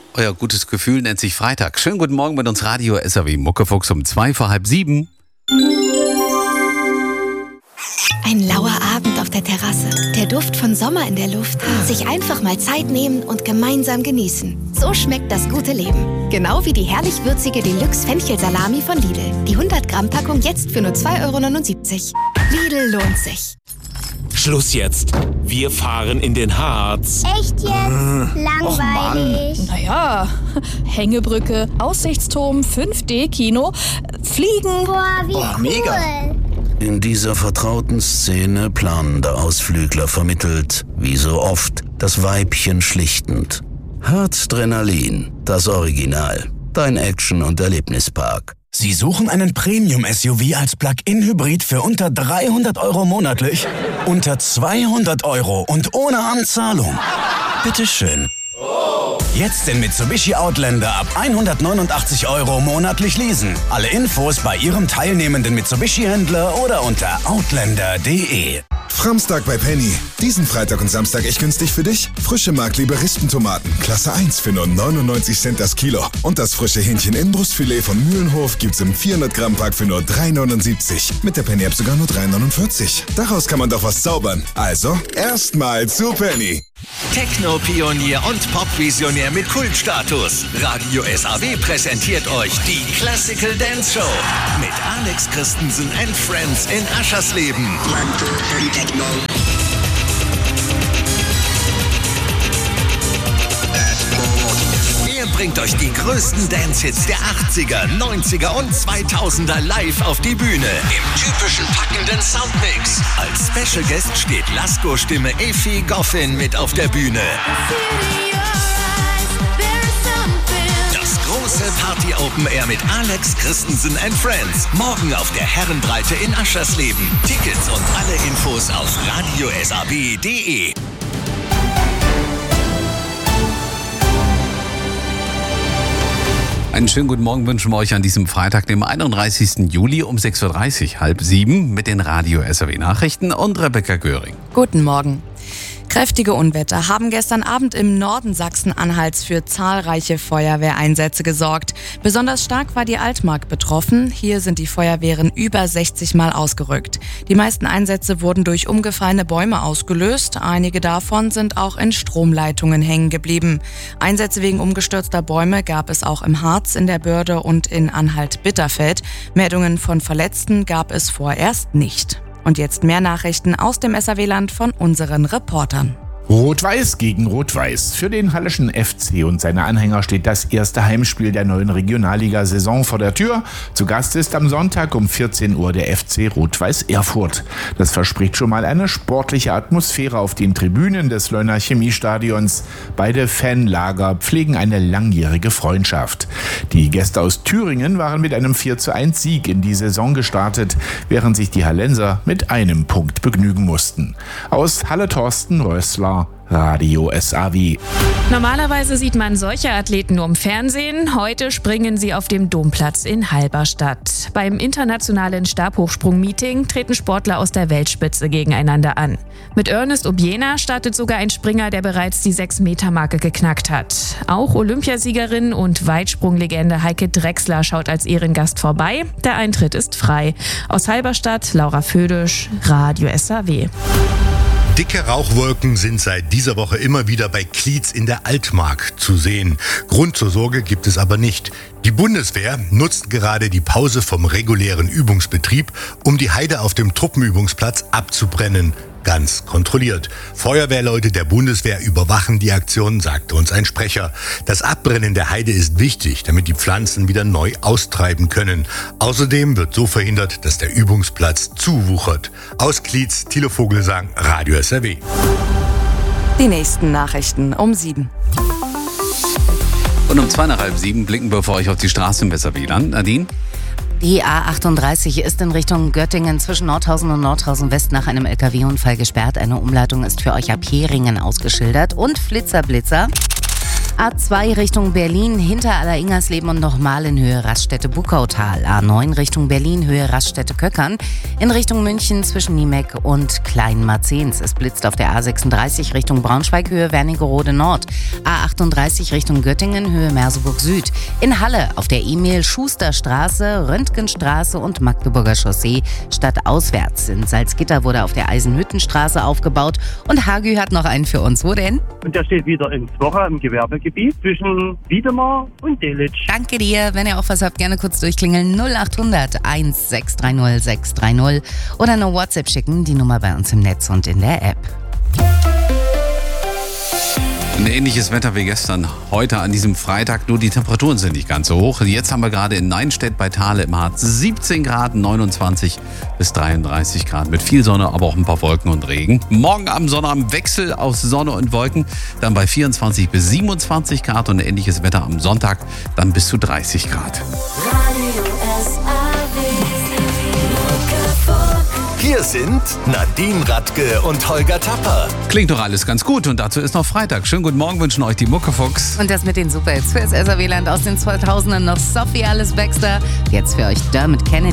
Euer gutes Gefühl nennt sich Freitag. Schönen guten Morgen mit uns Radio SAW Muckefuchs um 6:45. Ein lauer Abend auf der Terrasse, der Duft von Sommer in der Luft, sich einfach mal Zeit nehmen und gemeinsam genießen. So schmeckt das gute Leben. Genau wie die herrlich würzige Deluxe-Fenchelsalami von Lidl. Die 100-Gramm-Packung jetzt für nur 2,79 €. Lidl lohnt sich. Schluss jetzt. Wir fahren in den Harz. Echt jetzt? Langweilig. Naja, Hängebrücke, Aussichtsturm, 5D-Kino, Fliegen. Boah, wie cool. Mega. In dieser vertrauten Szene planen der Ausflügler vermittelt, wie so oft, das Weibchen schlichtend. Harzdrenalin, das Original. Dein Action- und Erlebnispark. Sie suchen einen Premium-SUV als Plug-in-Hybrid für unter 300 € monatlich? Unter 200 € und ohne Anzahlung? Bitteschön. Jetzt den Mitsubishi Outlander ab 189 € monatlich leasen. Alle Infos bei Ihrem teilnehmenden Mitsubishi-Händler oder unter outlander.de. Framstag bei Penny. Diesen Freitag und Samstag echt günstig für dich. Frische Mark-Liberistentomaten, Klasse 1 für nur 99 Cent das Kilo. Und das frische Hähnchen-Inbrustfilet von Mühlenhof gibt's im 400-Gramm-Pack für nur 3,79. Mit der Penny-App sogar nur 3,49. Daraus kann man doch was zaubern. Also, erstmal zu Penny. Techno-Pionier und Pop-Visionär mit Kultstatus. Radio SAW präsentiert euch die Classical Dance Show mit Alex Christensen and Friends in Aschersleben. Er bringt euch die größten Dance-Hits der 80er, 90er und 2000er live auf die Bühne. Im typischen packenden Soundmix. Als Special Guest steht Lasko-Stimme Effi Goffin mit auf der Bühne. Das große Party-Open Air mit Alex Christensen and Friends. Morgen auf der Herrenbreite in Aschersleben. Tickets und alle Infos auf radiosab.de. Einen schönen guten Morgen wünschen wir euch an diesem Freitag, dem 31. Juli um 6:30 Uhr, 6:30 mit den Radio SAW Nachrichten und Rebecca Göring. Guten Morgen. Kräftige Unwetter haben gestern Abend im Norden Sachsen-Anhalts für zahlreiche Feuerwehreinsätze gesorgt. Besonders stark war die Altmark betroffen. Hier sind die Feuerwehren über 60 Mal ausgerückt. Die meisten Einsätze wurden durch umgefallene Bäume ausgelöst. Einige davon sind auch in Stromleitungen hängen geblieben. Einsätze wegen umgestürzter Bäume gab es auch im Harz, in der Börde und in Anhalt-Bitterfeld. Meldungen von Verletzten gab es vorerst nicht. Und jetzt mehr Nachrichten aus dem SAW-Land von unseren Reportern. Rot-Weiß gegen Rot-Weiß. Für den Halleschen FC und seine Anhänger steht das erste Heimspiel der neuen Regionalliga-Saison vor der Tür. Zu Gast ist am Sonntag um 14 Uhr der FC Rot-Weiß Erfurt. Das verspricht schon mal eine sportliche Atmosphäre auf den Tribünen des Leuner Chemiestadions. Beide Fanlager pflegen eine langjährige Freundschaft. Die Gäste aus Thüringen waren mit einem 4:1 Sieg in die Saison gestartet, während sich die Hallenser mit einem Punkt begnügen mussten. Aus Halle Thorsten Rössler, Radio SAW. Normalerweise sieht man solche Athleten nur im Fernsehen. Heute springen sie auf dem Domplatz in Halberstadt. Beim internationalen Stabhochsprung-Meeting treten Sportler aus der Weltspitze gegeneinander an. Mit Ernest Obiena startet sogar ein Springer, der bereits die 6-Meter-Marke geknackt hat. Auch Olympiasiegerin und Weitsprunglegende Heike Drechsler schaut als Ehrengast vorbei. Der Eintritt ist frei. Aus Halberstadt, Laura Födisch, Radio SAW. Dicke Rauchwolken sind seit dieser Woche immer wieder bei Klietz in der Altmark zu sehen. Grund zur Sorge gibt es aber nicht. Die Bundeswehr nutzt gerade die Pause vom regulären Übungsbetrieb, um die Heide auf dem Truppenübungsplatz abzubrennen. Ganz kontrolliert. Feuerwehrleute der Bundeswehr überwachen die Aktion, sagte uns ein Sprecher. Das Abbrennen der Heide ist wichtig, damit die Pflanzen wieder neu austreiben können. Außerdem wird so verhindert, dass der Übungsplatz zuwuchert. Aus Klietz, Thilo Vogelsang, Radio SAW. Die nächsten Nachrichten um 7. Und um 6:30 blicken wir für euch auf die Straße im SAW-Land. Nadine? Die A38 ist in Richtung Göttingen zwischen Nordhausen und Nordhausen West nach einem LKW-Unfall gesperrt. Eine Umleitung ist für euch ab Heringen ausgeschildert. Und Flitzer. A2 Richtung Berlin, hinter Aller-Ingersleben und nochmal in Höhe Raststätte-Buckautal. A9 Richtung Berlin, Höhe Raststätte-Köckern. In Richtung München zwischen Niemeck und Kleinmarzens. Es blitzt auf der A36 Richtung Braunschweig, Höhe Wernigerode Nord. A38 Richtung Göttingen, Höhe Merseburg Süd. In Halle auf der Emil-Schuster-Straße, Röntgenstraße und Magdeburger Chaussee stadtauswärts. In Salzgitter wurde auf der Eisenhüttenstraße aufgebaut. Und Hagü hat noch einen für uns. Wo denn? Und der steht wieder in Zwocher im Gewerbegebiet zwischen Wiedemar und Delitzsch. Danke dir. Wenn ihr auch was habt, gerne kurz durchklingeln. 0800 1630 630 oder eine WhatsApp schicken. Die Nummer bei uns im Netz und in der App. Ein ähnliches Wetter wie gestern, heute an diesem Freitag, nur die Temperaturen sind nicht ganz so hoch. Jetzt haben wir gerade in Neinstedt bei Thale im Harz 17 Grad, 29 bis 33 Grad mit viel Sonne, aber auch ein paar Wolken und Regen. Morgen Abend Sonne am Wechsel aus Sonne und Wolken, dann bei 24 bis 27 Grad und ähnliches Wetter am Sonntag, dann bis zu 30 Grad. Hier sind Nadine Radke und Holger Tapper. Klingt doch alles ganz gut und dazu ist noch Freitag. Schönen guten Morgen wünschen euch die Muckefuchs. Und das mit den Superhits fürs SAW-Land aus den 2000ern noch Sophie Alice Baxter. Jetzt für euch Dermot Kennedy.